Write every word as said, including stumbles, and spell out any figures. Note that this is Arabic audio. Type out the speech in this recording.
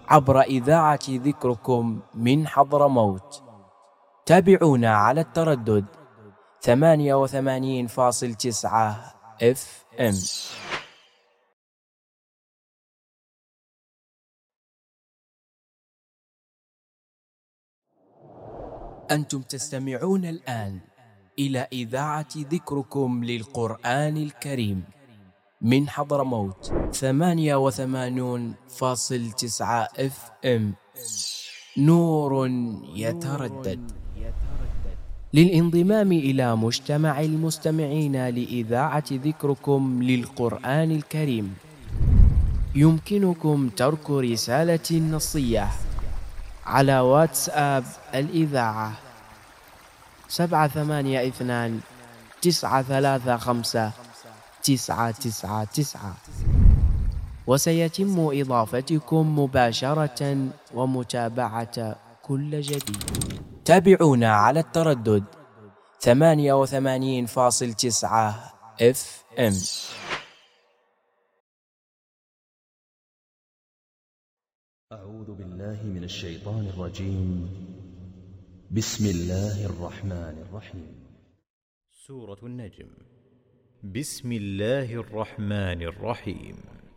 عبر إذاعة ذكركم من حضرموت. تابعونا على التردد ثمانية وثمانين فاصل تسعة اف ام. أنتم تستمعون الآن إلى إذاعة ذكركم للقرآن الكريم من حضرموت ثمانية وثمانون فاصل تسعة اف ام. نور يتردد. للانضمام إلى مجتمع المستمعين لإذاعة ذكركم للقرآن الكريم يمكنكم ترك رسالة نصية على واتساب الإذاعة سبعة ثمانية اثنان تسعة ثلاثة خمسة تسعة تسعة تسعة، وسيتم إضافتكم مباشرة ومتابعة كل جديد. تابعونا على التردد ثمانية وثمانين فاصل تسعة اف ام. أعوذ بالله من الشيطان الرجيم. بسم الله الرحمن الرحيم. سورة النجم. بسم الله الرحمن الرحيم.